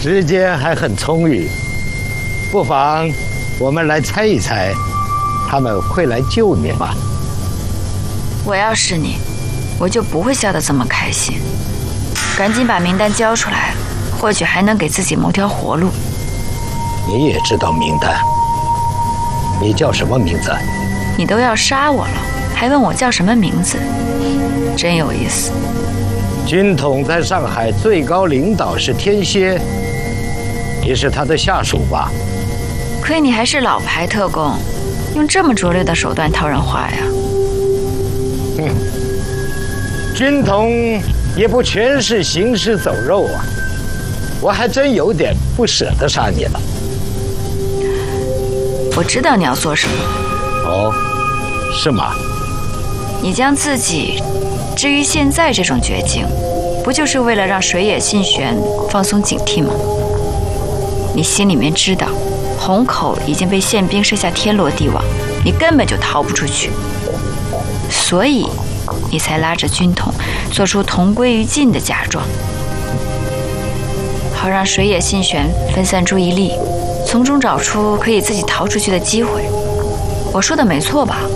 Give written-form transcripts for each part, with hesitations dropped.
时间还很充裕，不妨我们来猜一猜，他们会来救你吗？ 我要是你，我就不会笑得这么开心。赶紧把名单交出来，或许还能给自己谋条活路。 你也知道名单？你叫什么名字？ 你都要杀我了，还问我叫什么名字，真有意思。 军统在上海最高领导是天蝎，你是他的下属吧？ 亏你还是老牌特工，用这么拙劣的手段套人话呀！ 军统也不全是行尸走肉啊，我还真有点不舍得杀你了。 我知道你要做什么。 哦，是吗？ 你将自己置于现在这种绝境，不就是为了让水野信玄放松警惕吗？你心里面知道，虹口已经被宪兵设下天罗地网，你根本就逃不出去，所以你才拉着军统做出同归于尽的假装，好让水野信玄分散注意力，从中找出可以自己逃出去的机会。我说的没错吧？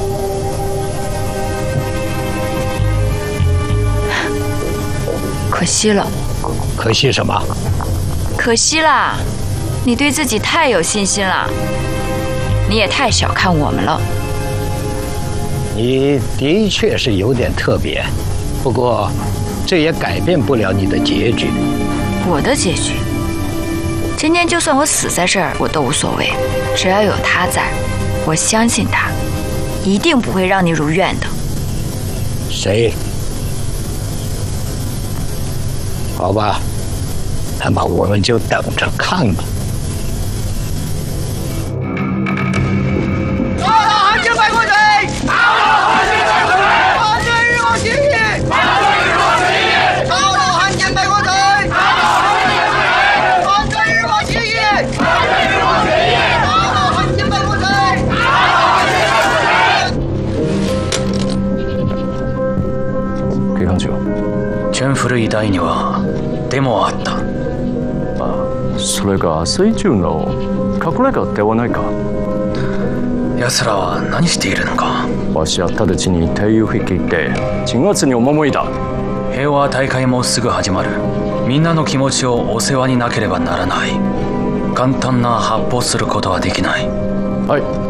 可惜了。 可惜什么？ 可惜啦！你对自己太有信心了，你也太小看我们了。 你的确是有点特别，不过这也改变不了你的结局。 我的结局？今天就算我死在这儿，我都无所谓，只要有他在，我相信他一定不会让你如愿的。 谁？好吧，那么我们就等着看吧。 全古い台にはデモはあった。 それが朝一の隠れ家ではないか。 奴らは何しているのか。 わしは直ちに帝王引き入って鎮圧に赴いた。 平和大会もすぐ始まる。みんなの気持ちをお世話になければならない。簡単な発砲することはできない。 はい。